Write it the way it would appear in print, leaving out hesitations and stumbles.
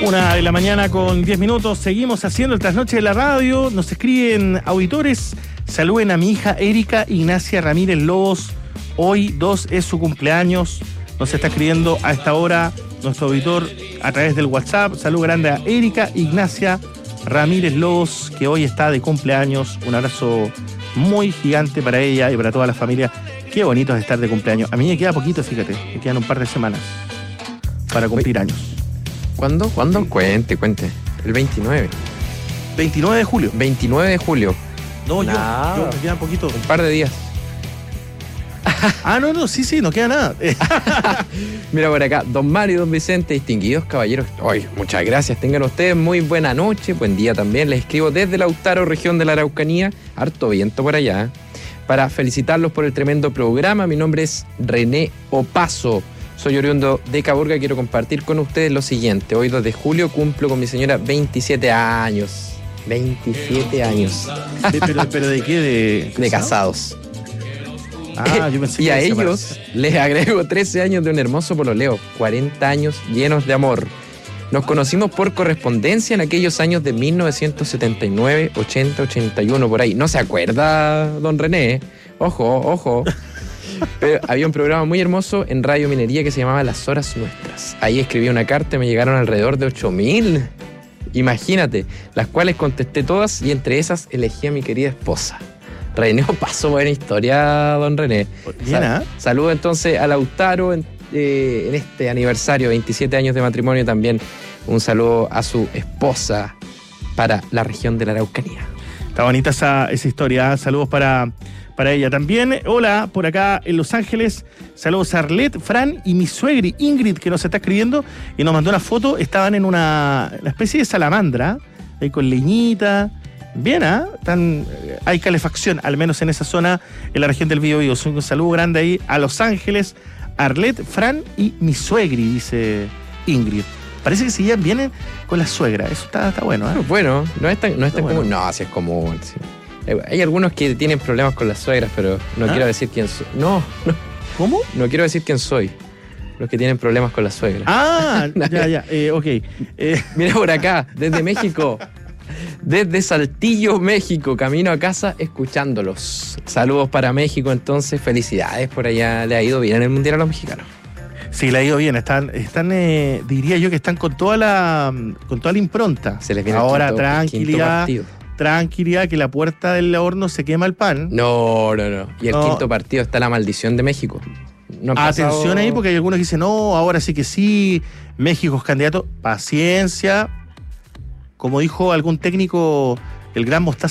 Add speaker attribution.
Speaker 1: 1:00 con 10 minutos. Seguimos haciendo el trasnoche de la radio. Nos escriben auditores. Saluden a mi hija Erika Ignacia Ramírez Lobos. Hoy 2 es su cumpleaños. Nos está escribiendo a esta hora nuestro auditor a través del WhatsApp. Salud grande a Erika Ignacia Ramírez Lobos, que hoy está de cumpleaños. Un abrazo muy gigante para ella y para toda la familia. Qué bonito es estar de cumpleaños. A mí me queda poquito, fíjate. Me quedan un par de semanas para cumplir años.
Speaker 2: ¿Cuándo? Cuente. El 29.
Speaker 1: 29 de julio.
Speaker 2: 29 de julio.
Speaker 1: No, yo me queda poquito.
Speaker 2: Un par de días.
Speaker 1: No, sí, no queda nada.
Speaker 2: Mira por acá, don Mario y don Vicente, distinguidos caballeros. Ay, muchas gracias, tengan ustedes muy buena noche, buen día también. Les escribo desde Lautaro, región de la Araucanía, harto viento por allá, para felicitarlos por el tremendo programa. Mi nombre es René Opaso, soy oriundo de Caburga. Quiero compartir con ustedes lo siguiente. Hoy 2 de julio cumplo con mi señora 27 años. 27 años.
Speaker 1: ¿Pero de qué?
Speaker 2: De casados.
Speaker 1: Yo pensé
Speaker 2: y
Speaker 1: que
Speaker 2: a ellos les agrego 13 años de un hermoso pololeo, 40 años llenos de amor. Nos conocimos por correspondencia en aquellos años de 1979, 80, 81, por ahí. No se acuerda, don René. Ojo. Pero había un programa muy hermoso en Radio Minería que se llamaba Las Horas Nuestras. Ahí escribí una carta y me llegaron alrededor de 8.000. Imagínate, las cuales contesté todas y entre esas elegí a mi querida esposa. René Opaso, buena historia, don René.
Speaker 1: Bien,
Speaker 2: Saludo entonces a Lautaro en este aniversario, 27 años de matrimonio. También un saludo a su esposa para la región de la Araucanía.
Speaker 1: Está bonita esa historia. Saludos para ella también. Hola, por acá en Los Ángeles. Saludos a Arlet, Fran y mi suegri Ingrid, que nos está escribiendo y nos mandó una foto. Estaban en una especie de salamandra, ahí con leñita. Bien, hay calefacción, al menos en esa zona, en la región del Biobío. Un saludo grande ahí a Los Ángeles, Arlet, Fran y mi suegri, dice Ingrid. Parece que se llevan bien con la suegra, eso está bueno, ¿eh?
Speaker 2: Bueno, no es tan común. No, así es común. Sí. Hay algunos que tienen problemas con las suegras, pero no quiero decir quién soy. No.
Speaker 1: ¿Cómo?
Speaker 2: No quiero decir quién soy. Los que tienen problemas con las suegras.
Speaker 1: Ya, ok.
Speaker 2: Mira por acá, desde México. Desde Saltillo, México, camino a casa escuchándolos. Saludos para México, entonces, felicidades por allá. ¿Le ha ido bien en el Mundial a los mexicanos?
Speaker 1: Sí, le ha ido bien. Están diría yo que están con toda la impronta.
Speaker 2: Se les viene
Speaker 1: ahora
Speaker 2: el
Speaker 1: tranquilidad, que la puerta del horno se quema el pan.
Speaker 2: No. Y el quinto partido está la maldición de México.
Speaker 1: Atención ahí, porque hay algunos que dicen, no, ahora sí que sí, México es candidato. Paciencia. Como dijo algún técnico, el gran Mostaza